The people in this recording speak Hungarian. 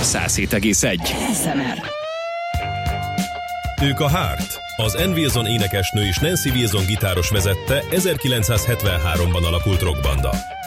107,1. ASMR. Ők a Heart. Az Ann Wilson énekesnő és Nancy Wilson gitáros vezette 1973-ban alakult rockbanda.